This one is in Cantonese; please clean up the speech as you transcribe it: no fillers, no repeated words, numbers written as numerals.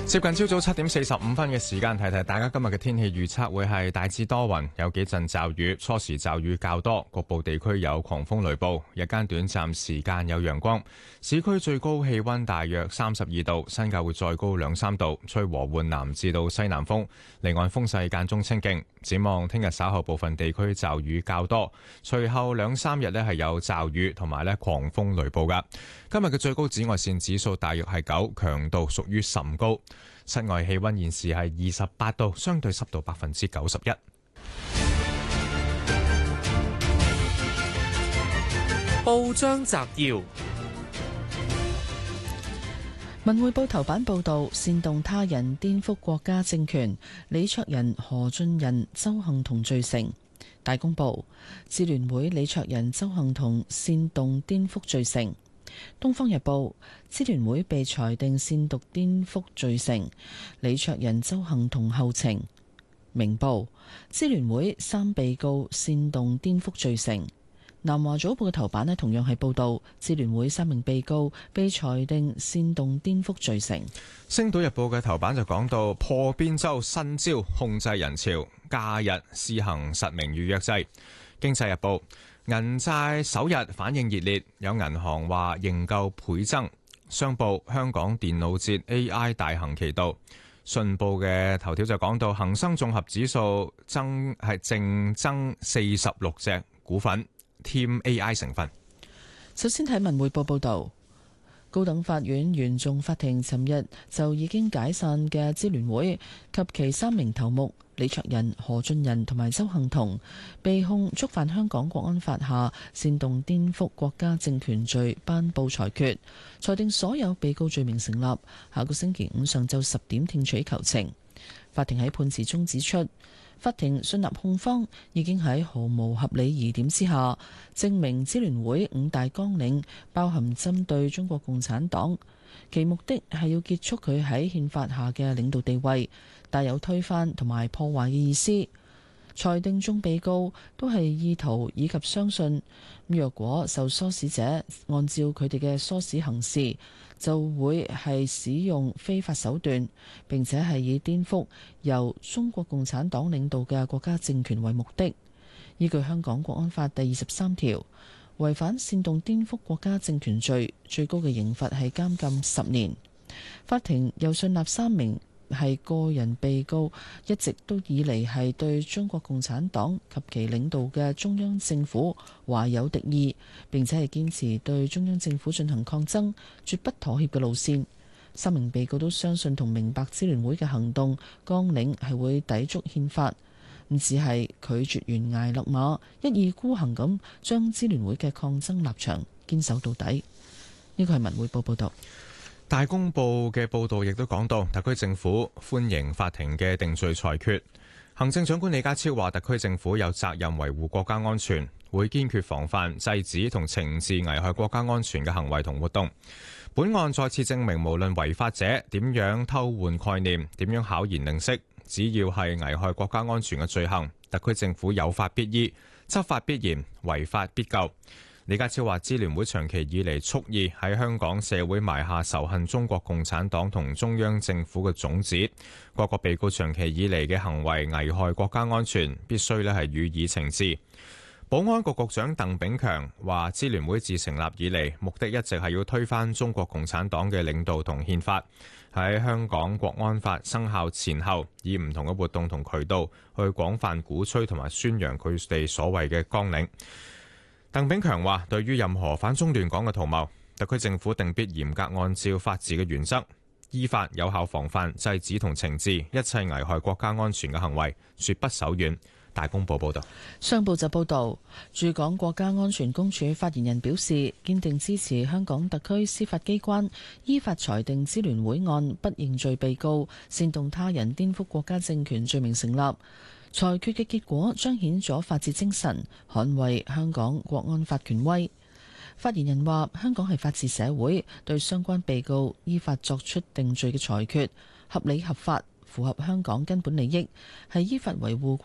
接近朝早7:45嘅時間，提提大家今日嘅天氣預測會係大致多雲，有幾陣驟雨，初時驟雨較多，局部地區有狂風雷暴，日間短暫時間有陽光。市區最高氣溫大約32度，新界會再高2-3度，吹和緩南至到西南風，離岸風勢間中清勁。展望聽日稍後部分地區驟雨較多，隨後2-3日係有驟雨同埋狂風雷暴㗎。今日嘅最高紫外線指數大約係9，強度屬於甚高。室外氣溫現時係28度，相對濕度91%。 報章摘要：文匯報頭版報道，煽動他人顛覆國家政權，李卓人、何俊仁、鄒幸彤罪成。大公報：支聯會李卓人、鄒幸彤煽動顛覆罪成。東方日報：支聯會被裁定煽動顛覆罪成，李卓人、鄒幸彤候情。明報：支聯會3被告煽動顛覆罪成。南華早報嘅頭版同樣係報道支聯會3名被告被裁定煽動顛覆罪成。 星島日報嘅頭版就講到破邊州新招控制人潮，假日試行實名預約制。經濟日報：銀債首日反應熱烈，有銀行話認購倍增。商報：香港電腦節 AI 大行其道。信報嘅頭條就講到恒生綜合指數淨增46隻股份，添 AI 成分。 首先睇文匯報報道，高等法院原訟法庭尋日就已經解散嘅支聯會及其3名頭目李卓人、何俊仁同埋鄒幸彤被控觸犯香港國安法下煽動顛覆國家政權罪，頒布裁決，裁定所有被告罪名成立。下個星期5上晝10點聽取求情。法庭喺判詞中指出，法庭信納控方已經喺毫無合理疑點之下，證明支聯會5大綱領包含針對中國共產黨，其目的係要結束佢喺憲法下嘅領導地位，帶有推翻同埋破壞嘅意思。裁定眾被告都係意圖以及相信，若果受唆使者按照佢哋嘅唆使行事，就會係使用非法手段，並且係以顛覆由中國共產黨領導嘅國家政權為目的。依據香港國安法第23條，違反煽動顛覆國家政權罪，最高嘅刑罰係監禁10年。法庭又信納3名係個人被告一直都以嚟係對中國共產黨及其領導嘅中央政府懷有敵意，並且係堅持對中央政府進行抗爭，絕不妥協嘅路線。3名被告都相信同明白支聯會嘅行動綱領係會抵觸憲法，咁只係拒絕懸崖勒馬，一意孤行咁將支聯會嘅抗爭立場堅守到底。呢個係文匯報報道。 大公報嘅報導亦都講到，特區政府歡迎法庭嘅定罪裁決。行政長官李家超話，特區政府有責任維護國家安全，會堅決防範、制止同懲治危害國家安全嘅行為同活動。本案再次證明，無論違法者點樣偷換概念、點樣巧言令色，只要係危害國家安全嘅罪行，特區政府有法必依、執法必嚴、違法必究。李家超話，支聯會長期以嚟蓄意喺香港社會埋下仇恨中國共產黨同中央政府嘅種子，各個被告長期以嚟嘅行為危害國家安全，必須係予以懲治。保安局局長鄧炳強話，支聯會自成立以嚟，目的一直係要推翻中國共產黨嘅領導同憲法，喺香港國安法生效前後，以唔同嘅活動同渠道去廣泛鼓吹同埋宣揚佢哋所謂嘅綱領。鄧炳強話，對於任何反中亂港嘅圖謀，特區政府定必嚴格按照法治嘅原則，依法有效防範、制止同懲治一切危害國家安全嘅行為，絕不手軟。大公報報道。 商報就報道，駐港國家安全公署發言人表示，堅定支持香港特區司法機關依法裁定支聯會案不認罪被告煽動他人顛覆國家政權罪名成立。裁決嘅結果彰顯咗法治精神，捍衛香港國安法權威。發言人話，香港係法治社會，對相關被告依法作出定罪嘅裁決合理合法，符合香港根本利益，係依法維護